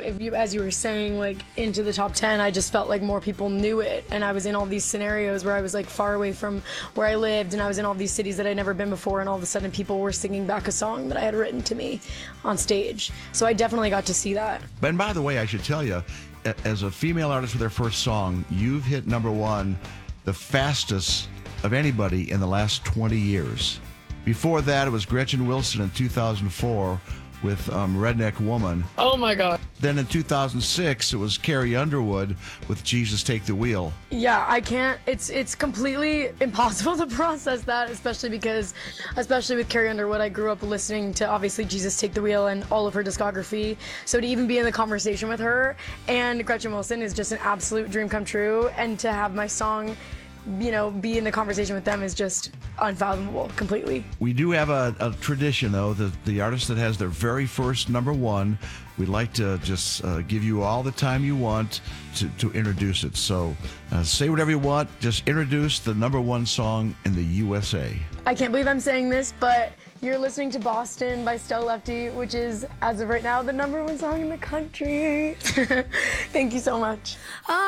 as you were saying, like into the top 10, I just felt like more people knew it, and I was in all these scenarios where I was like far away from where I lived, and I was in all these cities that I'd never been before, and all of a sudden people were singing back a song that I had written to me on stage. So I definitely got to see that. And by the way, I should tell you, as a female artist with their first song, you've hit number one the fastest of anybody in the last 20 years. Before that, it was Gretchen Wilson in 2004 with Redneck Woman. Oh my God. Then in 2006, it was Carrie Underwood with Jesus Take the Wheel. Yeah, I can't, it's completely impossible to process that, especially with Carrie Underwood, I grew up listening to obviously Jesus Take the Wheel and all of her discography. So to even be in the conversation with her and Gretchen Wilson is just an absolute dream come true. And to have my song, you know, be in the conversation with them is just unfathomable completely. We do have a tradition, though, the artist that has their very first number one, we'd like to just give you all the time you want to introduce it. So say whatever you want, just introduce the number one song in the USA. I can't believe I'm saying this, but you're listening to Boston by Stella Lefty, which is, as of right now, the number one song in the country. Thank you so much.